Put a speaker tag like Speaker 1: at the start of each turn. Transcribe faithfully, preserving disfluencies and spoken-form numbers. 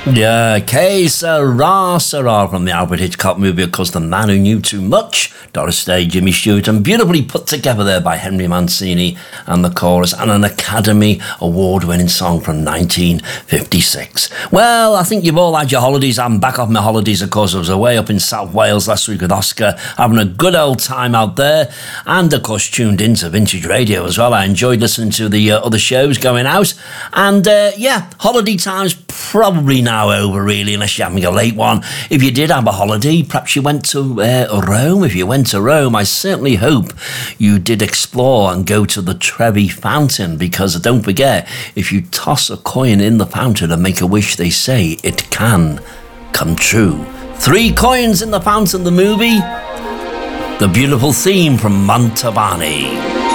Speaker 1: Yeah, que sera, sera from the Alfred Hitchcock movie, of course, The Man Who Knew Too Much, Doris Day, Jimmy Stewart, and beautifully put together there by Henry Mancini and the chorus, and an Academy Award-winning song from nineteen fifty-six. Well, I think you've all had your holidays. I'm back off my holidays, of course. I was away up in South Wales last week with Oscar, having a good old time out there, and, of course, tuned into Vintage Radio as well. I enjoyed listening to the uh, other shows going out, and, uh, yeah, holiday time's probably now over, really, unless you're having a late one. If you did have a holiday, perhaps you went to uh, Rome. If you went to Rome, I certainly hope you did explore and go to the Trevi Fountain, because don't forget, if you toss a coin in the fountain and make a wish, they say it can come true. Three Coins in the Fountain, the movie. The beautiful theme from Mantovani.